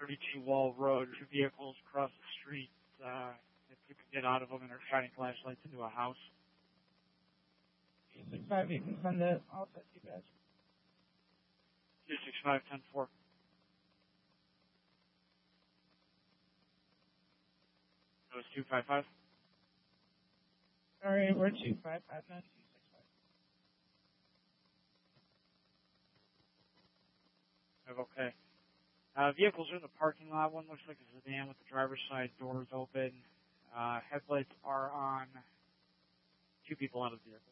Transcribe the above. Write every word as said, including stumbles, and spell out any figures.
thirty-two Wall Road. Two vehicles across the street. Uh, if you could get out of them and are shining flashlights into a house. two six five, you can send it. I'll set you guys. two six five, ten four. That was two five five. Sorry, we're two five five, not two six five. Okay. Uh, vehicles are in the parking lot. One looks like a sedan with the driver's side doors open. Uh, headlights are on. Two people out of the vehicle.